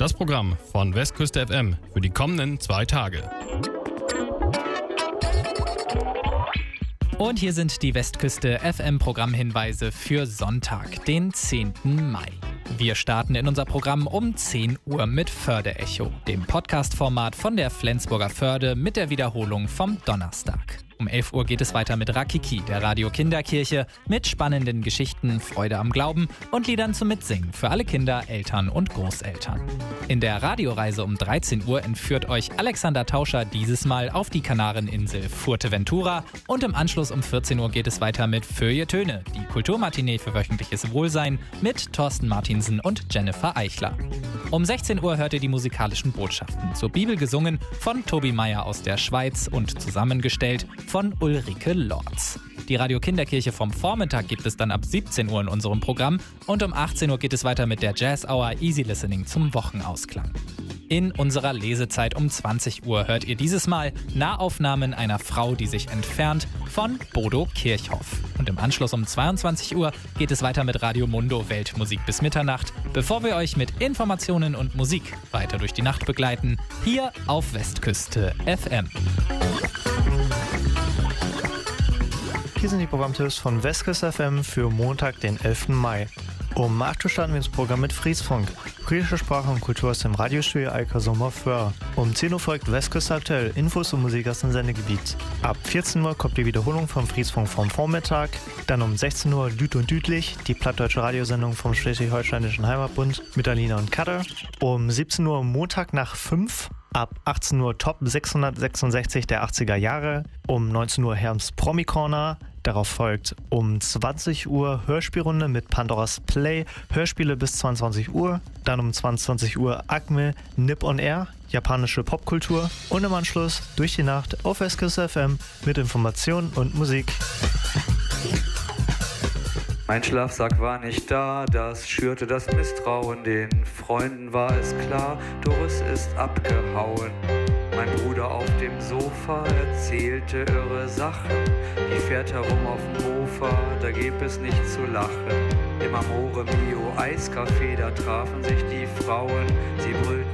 Das Programm von Westküste FM für die kommenden 2 Tage. Und hier sind die Westküste FM Programmhinweise für Sonntag, den 10. Mai. Wir starten in unser Programm um 10 Uhr mit Förde-Echo, dem Podcast-Format von der Flensburger Förde mit der Wiederholung vom Donnerstag. Um 11 Uhr geht es weiter mit Rakiki, der Radio-Kinderkirche, mit spannenden Geschichten, Freude am Glauben und Liedern zum Mitsingen für alle Kinder, Eltern und Großeltern. In der Radioreise um 13 Uhr entführt euch Alexander Tauscher dieses Mal auf die Kanareninsel Fuerteventura und im Anschluss um 14 Uhr geht es weiter mit Feuilletöne, die Kulturmatinee für wöchentliches Wohlsein mit Thorsten Martinsen und Jennifer Eichler. Um 16 Uhr hört ihr die musikalischen Botschaften zur Bibel gesungen von Tobi Meyer aus der Schweiz und zusammengestellt von Ulrike Lorz. Die Radio-Kinderkirche vom Vormittag gibt es dann ab 17 Uhr in unserem Programm und um 18 Uhr geht es weiter mit der Jazz Hour Easy Listening zum Wochenausklang. In unserer Lesezeit um 20 Uhr hört ihr dieses Mal Nahaufnahmen einer Frau, die sich entfernt von Bodo Kirchhoff. Und im Anschluss um 22 Uhr geht es weiter mit Radio Mundo Weltmusik bis Mitternacht, bevor wir euch mit Informationen und Musik weiter durch die Nacht begleiten, hier auf Westküste FM. Hier sind die Programmtipps von Westküste FM für Montag, den 11. Mai. Um 8 Uhr starten wir das Programm mit Friesfunk. Friesische Sprache und Kultur aus dem Radiostudio Eika Sommer Föhr. Um 10 Uhr folgt Westküste aktuell, Infos und Musik aus dem Sendegebiet. Ab 14 Uhr kommt die Wiederholung vom Friesfunk vom Vormittag. Dann um 16 Uhr Lüt und Düdlich, die plattdeutsche Radiosendung vom Schleswig-Holsteinischen Heimatbund mit Alina und Katte. Um 17 Uhr Montag nach 5. Ab 18 Uhr Top 666 der 80er Jahre. Um 19 Uhr Herms Promi Corner. Darauf folgt um 20 Uhr Hörspielrunde mit Pandoras Play, Hörspiele bis 22 Uhr. Dann um 22 Uhr Acme, Nip on Air, japanische Popkultur. Und im Anschluss durch die Nacht auf Westküste FM mit Informationen und Musik. Mein Schlafsack war nicht da, das schürte das Misstrauen. Den Freunden war es klar, Doris ist abgehauen. Mein Bruder auf dem Sofa erzählte irre Sachen. Die fährt herum auf dem Mofa, da gibt es nicht zu lachen. Im Amore Mio Eiscafé, da trafen sich die Frauen. Sie brüllten